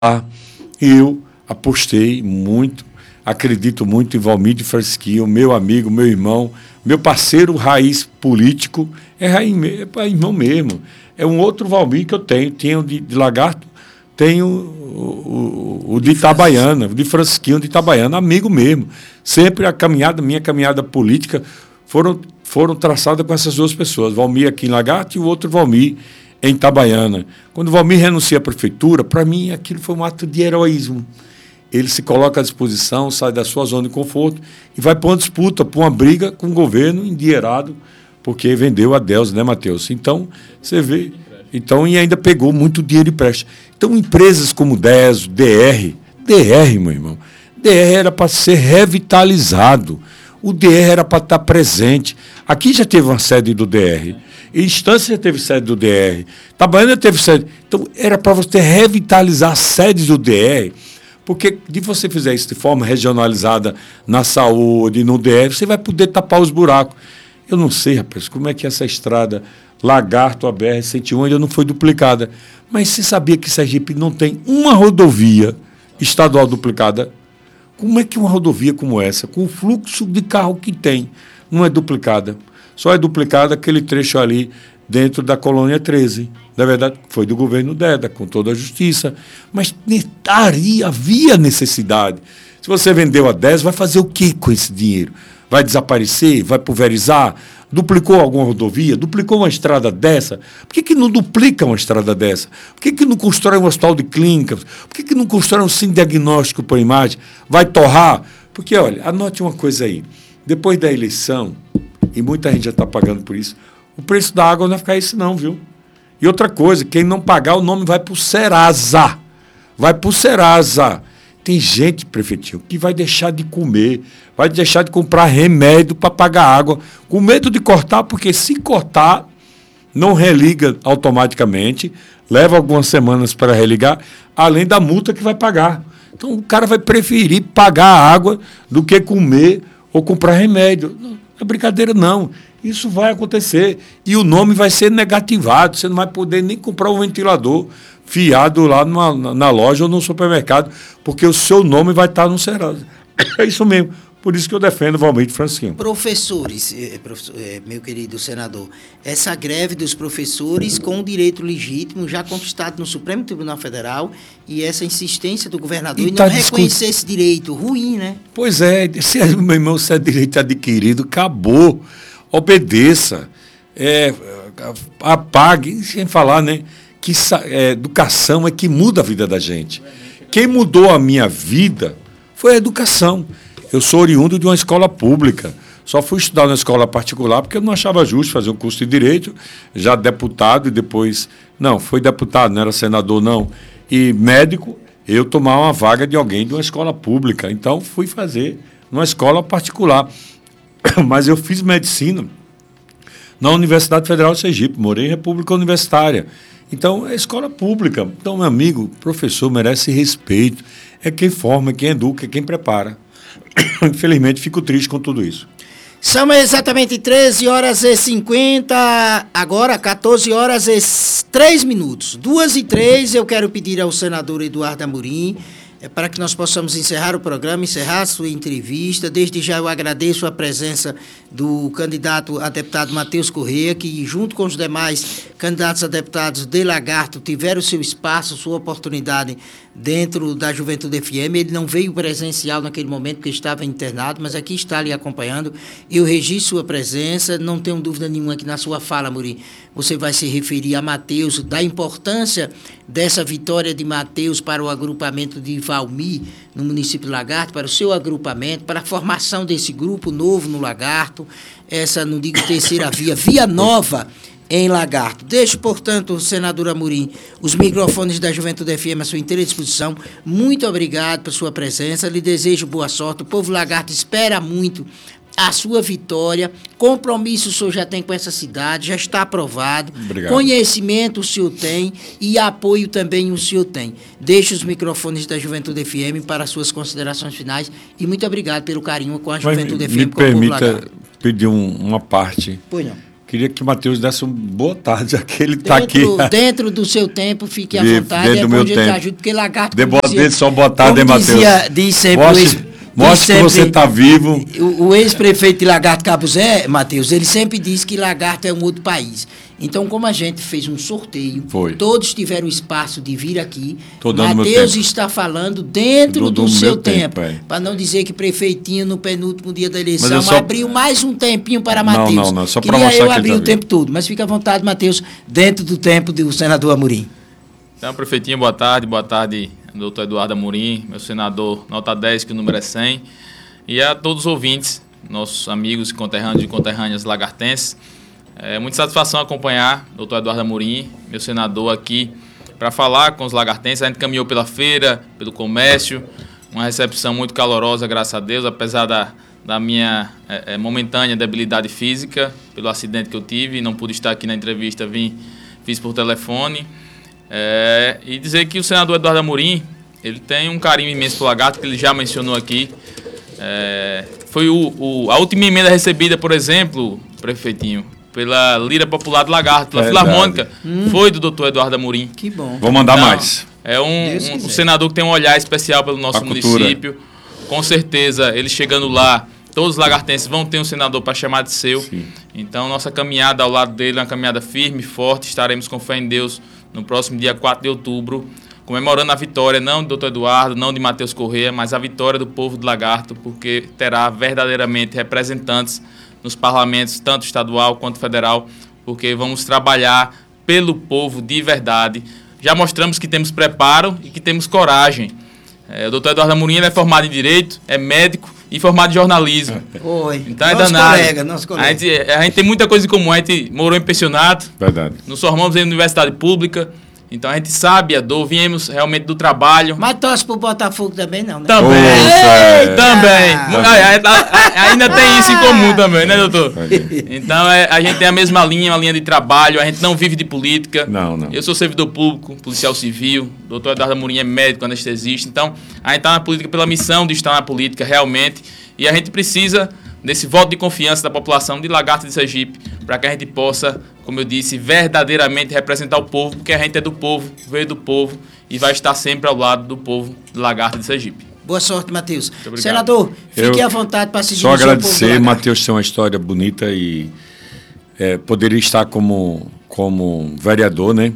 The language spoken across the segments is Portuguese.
Eu apostei muito, acredito muito em Valmir de Fresquinho, meu amigo, meu irmão, meu parceiro raiz político, é irmão mesmo. É um outro Valmir que eu tenho. Tenho de Lagarto, tenho o de Itabaiana, o de Fresquinho de Itabaiana, amigo mesmo. Sempre minha caminhada política foram traçadas com essas duas pessoas, Valmir aqui em Lagarto e o outro Valmir em Itabaiana. Quando o Valmir renuncia à prefeitura, para mim aquilo foi um ato de heroísmo. Ele se coloca à disposição, sai da sua zona de conforto e vai para uma disputa, para uma briga com o governo endinheirado, porque vendeu a Delza, né, Matheus? Então, você vê. Então, e ainda pegou muito dinheiro de empréstimo. Então, empresas como DESO, DR, meu irmão, DR era para ser revitalizado. O DR era para estar presente. Aqui já teve uma sede do DR. Em Estância já teve sede do DR. Itabaiana teve sede. Então, era para você revitalizar as sedes do DR, porque de você fizer isso de forma regionalizada na saúde, no DR, você vai poder tapar os buracos. Eu não sei, rapaz, como é que essa estrada Lagarto, a BR-101 ainda não foi duplicada. Mas você sabia que Sergipe não tem uma rodovia estadual duplicada? Como é que uma rodovia como essa, com o fluxo de carro que tem, não é duplicada? Só é duplicada aquele trecho ali dentro da Colônia 13. Na verdade, foi do governo Deda, com toda a justiça. Mas havia necessidade. Se você vendeu a 10, vai fazer o que com esse dinheiro? Vai desaparecer? Vai pulverizar? Duplicou alguma rodovia? Duplicou uma estrada dessa? Por que não duplica uma estrada dessa? Por que não constrói um hospital de clínicas? Por que não constrói um centro diagnóstico por imagem? Vai torrar? Porque, olha, anote uma coisa aí. Depois da eleição, e muita gente já está pagando por isso, o preço da água não vai ficar isso não, viu? E outra coisa, quem não pagar, o nome vai para o Serasa. Vai para o Serasa. Tem gente, prefeitinho, que vai deixar de comer, vai deixar de comprar remédio para pagar água, com medo de cortar, porque se cortar, não religa automaticamente, leva algumas semanas para religar, além da multa que vai pagar. Então, o cara vai preferir pagar a água do que comer ou comprar remédio. Não é brincadeira, não. Isso vai acontecer. E o nome vai ser negativado. Você não vai poder nem comprar um ventilador fiado lá na loja ou no supermercado, porque o seu nome vai estar no Serasa. É isso mesmo. Por isso que eu defendo o Valmir de Fresquinho. Professores, meu querido senador, essa greve dos professores com o direito legítimo já conquistado no Supremo Tribunal Federal e essa insistência do governador em não reconhecer esse direito ruim, né? Pois é, meu irmão, se é direito adquirido, acabou. Obedeça. Apague, sem falar, né? Que educação é que muda a vida da gente. Quem mudou a minha vida foi a educação. Eu sou oriundo de uma escola pública. Só fui estudar na escola particular porque eu não achava justo fazer um curso de Direito, já deputado e depois... Não, foi deputado, não era senador, não. E médico, eu tomar uma vaga de alguém de uma escola pública. Então, fui fazer numa escola particular. Mas eu fiz medicina na Universidade Federal de Sergipe, morei em República Universitária. Então, é escola pública. Então, meu amigo, professor merece respeito. É quem forma, é quem educa, é quem prepara. Infelizmente, fico triste com tudo isso. São exatamente 13h50, agora 14h03. 2h03, eu quero pedir ao senador Eduardo Amorim, para que nós possamos encerrar o programa, encerrar a sua entrevista. Desde já eu agradeço a presença do candidato a deputado Matheus Corrêa, que junto com os demais candidatos a deputados de Lagarto tiveram seu espaço, sua oportunidade dentro da Juventude FM. Ele não veio presencial naquele momento porque estava internado, mas aqui está lhe acompanhando. Eu registro sua presença, não tenho dúvida nenhuma que na sua fala, Amorim, você vai se referir a Matheus, da importância dessa vitória de Matheus para o agrupamento de Valmir no município de Lagarto, para o seu agrupamento, para a formação desse grupo novo no Lagarto, essa, não digo terceira via, via nova em Lagarto. Deixo, portanto, senador Amorim, os microfones da Juventude FM à sua inteira disposição. Muito obrigado por sua presença, lhe desejo boa sorte. O povo Lagarto espera muito a sua vitória. Compromisso o senhor já tem com essa cidade, já está aprovado. Obrigado. Conhecimento o senhor tem e apoio também o senhor tem. Deixo os microfones da Juventude FM para suas considerações finais e muito obrigado pelo carinho com a Juventude FM. Me permita pedir uma parte. Pois não. Queria que o Matheus desse uma boa tarde, já que ele está aqui. Dentro do seu tempo, fique à vontade. Dentro do meu tempo. Ajuda, porque lagarto... Dê só boa tarde, hein, Matheus? Diz sempre mostre que você está vivo. O ex-prefeito de Lagarto Cabuzé, Matheus, ele sempre diz que Lagarto é um outro país. Então, como a gente fez um sorteio, todos tiveram espaço de vir aqui. Matheus está falando dentro do seu tempo. Para não dizer que prefeitinho, no penúltimo dia da eleição, abriu mais um tempinho para Matheus. Não, só para mostrar que eu abri o tempo todo, mas fica à vontade, Matheus, dentro do tempo do senador Amorim. Então, prefeitinho, boa tarde, doutor Eduardo Amorim, meu senador, nota 10, que o número é 100, e a todos os ouvintes, nossos amigos, conterrâneos e conterrâneas lagartenses. É muita satisfação acompanhar o doutor Eduardo Amorim, meu senador, aqui, para falar com os lagartenses. A gente caminhou pela feira, pelo comércio, uma recepção muito calorosa, graças a Deus, apesar da minha momentânea debilidade física, pelo acidente que eu tive, não pude estar aqui na entrevista, fiz por telefone. E dizer que o senador Eduardo Amorim, ele tem um carinho imenso pelo lagarto, que ele já mencionou aqui. Foi a última emenda recebida, por exemplo, prefeitinho, pela Lira Popular do Lagarto, pela Filarmônica, foi do doutor Eduardo Amorim. Que bom. Vou mandar mais. É um senador que tem um olhar especial pelo nosso município. Com certeza, ele chegando lá, todos os lagartenses vão ter um senador para chamar de seu. Sim. Então, nossa caminhada ao lado dele é uma caminhada firme, forte. Estaremos com fé em Deus no próximo dia 4 de outubro, comemorando a vitória, não do doutor Eduardo, não de Matheus Corrêa, mas a vitória do povo do Lagarto, porque terá verdadeiramente representantes nos parlamentos, tanto estadual quanto federal, porque vamos trabalhar pelo povo de verdade. Já mostramos que temos preparo e que temos coragem. O doutor Eduardo Amorim é formado em Direito, é médico e formado em jornalismo. Oi, então é danado. Nosso colega. A gente tem muita coisa em comum. A gente morou em pensionato. Verdade. Nos formamos em universidade pública. Então a gente sabe a dor, viemos realmente do trabalho. Mas torce pro Botafogo também, não, né? Também. Ainda tem isso em comum também, né, doutor? Então a gente tem a mesma linha, uma linha de trabalho, a gente não vive de política. Não. Eu sou servidor público, policial civil, doutor Eduardo Amorim é médico, anestesista. Então a gente está na política pela missão de estar na política realmente. E a gente precisa desse voto de confiança da população de Lagarto de Sergipe, para que a gente possa, como eu disse, verdadeiramente representar o povo, porque a gente é do povo, veio do povo e vai estar sempre ao lado do povo de Lagarto de Sergipe. Boa sorte, Matheus. Senador, fique à vontade para seguir só agradecer, Matheus tem uma história bonita e poderia estar como vereador, né?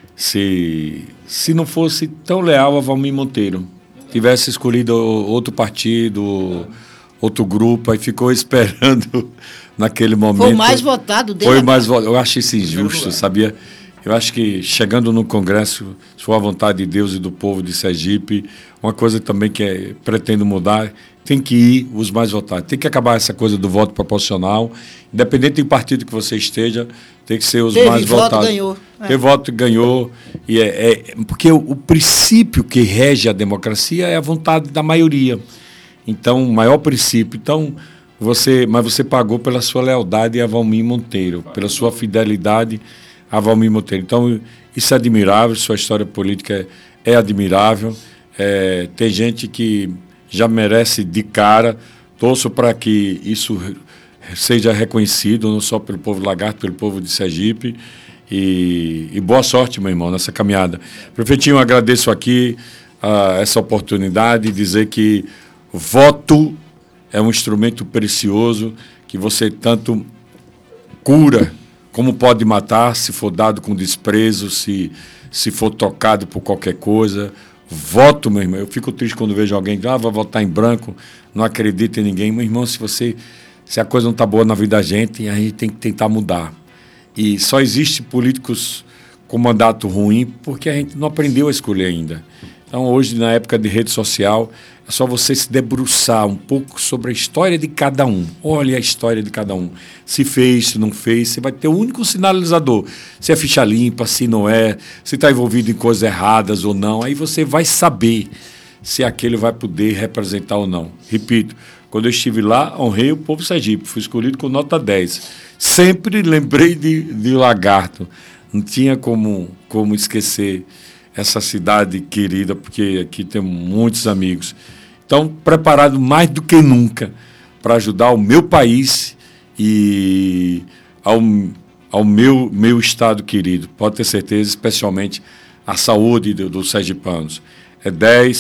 Se não fosse tão leal a Valmir Monteiro, tivesse escolhido outro partido, outro grupo, aí ficou esperando naquele momento. Foi o mais votado dele. Foi o mais votado. Eu acho isso injusto, sabia? Eu acho que chegando no Congresso, se for a vontade de Deus e do povo de Sergipe, uma coisa também que pretendo mudar, tem que ir os mais votados. Tem que acabar essa coisa do voto proporcional. Independente do partido que você esteja, tem que ser os mais votados. Ter voto ganhou. Porque o princípio que rege a democracia é a vontade da maioria. Então, o maior princípio. Então, mas você pagou pela sua lealdade a Valmir Monteiro, pela sua fidelidade a Valmir Monteiro. Então, isso é admirável, sua história política é admirável. Tem gente que já merece de cara. Torço para que isso seja reconhecido, não só pelo povo Lagarto, pelo povo de Sergipe. E boa sorte, meu irmão, nessa caminhada. Prefeitinho, eu agradeço aqui essa oportunidade de dizer que voto é um instrumento precioso que você tanto cura como pode matar, se for dado com desprezo, se for trocado por qualquer coisa. Voto, meu irmão. Eu fico triste quando vejo alguém que vai votar em branco, não acredita em ninguém. Meu irmão, se a coisa não está boa na vida da gente, a gente tem que tentar mudar. E só existe políticos com mandato ruim porque a gente não aprendeu a escolher ainda. Então, hoje, na época de rede social, é só você se debruçar um pouco sobre a história de cada um. Olha a história de cada um. Se fez, se não fez, você vai ter o único sinalizador. Se é ficha limpa, se não é, se está envolvido em coisas erradas ou não. Aí você vai saber se aquele vai poder representar ou não. Repito, quando eu estive lá, honrei o povo Sergipe. Fui escolhido com nota 10. Sempre lembrei de Lagarto. Não tinha como esquecer essa cidade querida, porque aqui tem muitos amigos. Então, preparado mais do que nunca para ajudar o meu país e ao meu estado querido, pode ter certeza, especialmente a saúde dos sergipanos. É 10,